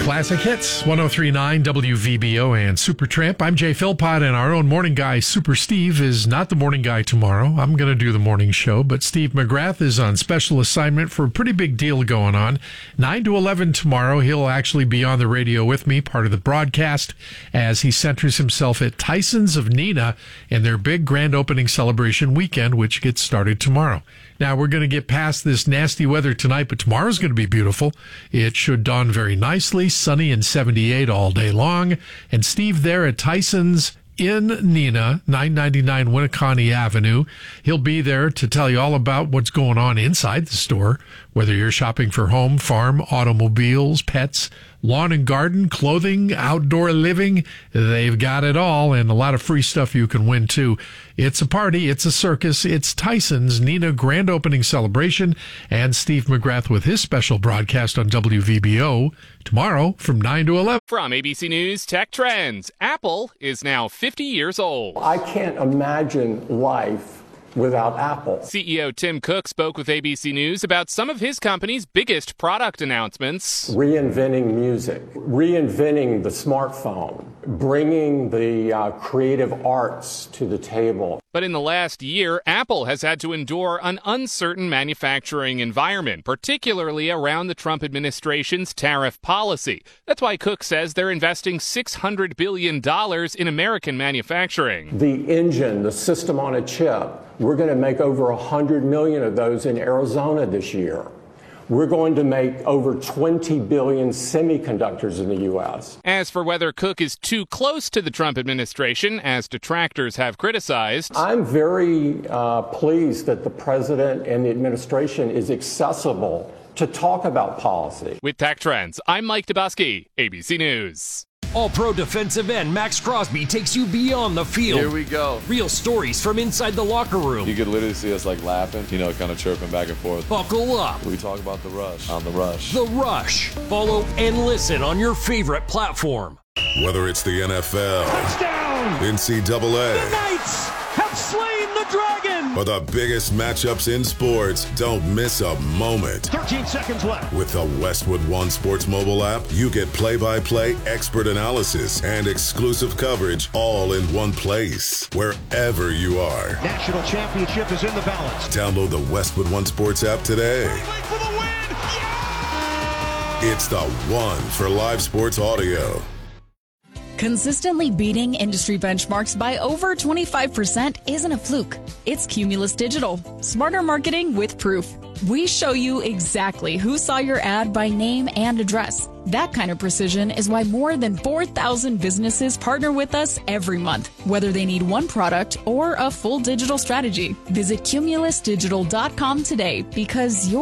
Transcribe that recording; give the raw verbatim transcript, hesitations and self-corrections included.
Classic Hits, one oh three point nine W V B O and Supertramp. I'm Jay Philpott, and our own morning guy, Super Steve, is not the morning guy tomorrow. I'm going to do the morning show, but Steve McGrath is on special assignment for a pretty big deal going on. nine to eleven tomorrow, he'll actually be on the radio with me, part of the broadcast, as he centers himself at Tyson's of Neenah in their big grand opening celebration weekend, which gets started tomorrow. Now, we're going to get past this nasty weather tonight, but tomorrow's going to be beautiful. It should dawn very nicely, sunny and seventy-eight all day long. And Steve there at Tyson's in Neenah, nine ninety-nine Winneconne Avenue. He'll be there to tell you all about what's going on inside the store, whether you're shopping for home, farm, automobiles, pets, lawn and garden, clothing, outdoor living. They've got it all, and a lot of free stuff you can win, too. It's a party. It's a circus. It's Tyson's Neenah Grand Opening Celebration, and Steve McGrath with his special broadcast on W V B O tomorrow from nine to eleven. From A B C News Tech Trends, Apple is now fifty years old. I can't imagine life without Apple. C E O Tim Cook spoke with A B C News about some of his company's biggest product announcements. Reinventing music, reinventing the smartphone, bringing the uh, creative arts to the table. But in the last year, Apple has had to endure an uncertain manufacturing environment, particularly around the Trump administration's tariff policy. That's why Cook says they're investing six hundred billion dollars in American manufacturing. The engine, the system on a chip, we're going to make over one hundred million of those in Arizona this year. We're going to make over twenty billion semiconductors in the U S. As for whether Cook is too close to the Trump administration, as detractors have criticized, I'm very uh, pleased that the president and the administration is accessible to talk about policy. With Tech Trends, I'm Mike Dubusky, A B C News. All-Pro defensive end Max Crosby takes you beyond the field. Here we go. Real stories from inside the locker room. You could literally see us like laughing, you know, kind of chirping back and forth. Buckle up. We talk about the rush on the rush. The Rush. Follow and listen on your favorite platform. Whether it's the N F L, touchdown, N C double A, the Knights have slain the dragon, or the biggest matchups in sports, don't miss a moment. thirteen seconds left. With the Westwood One Sports mobile app, you get play-by-play expert analysis and exclusive coverage all in one place, wherever you are. National championship is in the balance. Download the Westwood One Sports app today. For the win. Yeah! It's the one for live sports audio. Consistently beating industry benchmarks by over twenty-five percent isn't a fluke. It's Cumulus Digital. Smarter marketing with proof. We show you exactly who saw your ad by name and address. That kind of precision is why more than four thousand businesses partner with us every month, whether they need one product or a full digital strategy. Visit cumulus digital dot com today because you're